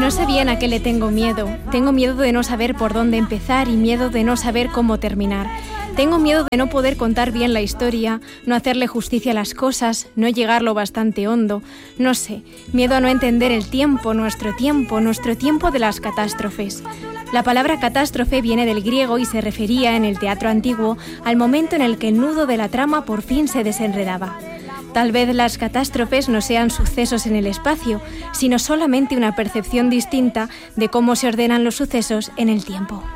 No sé bien a qué le tengo miedo. Tengo miedo de no saber por dónde empezar y miedo de no saber cómo terminar. Tengo miedo de no poder contar bien la historia, no hacerle justicia a las cosas, no llegar lo bastante hondo. No sé, miedo a no entender el tiempo nuestro tiempo de las catástrofes. La palabra catástrofe viene del griego y se refería en el teatro antiguo al momento en el que el nudo de la trama por fin se desenredaba. Tal vez las catástrofes no sean sucesos en el espacio, sino solamente una percepción distinta de cómo se ordenan los sucesos en el tiempo.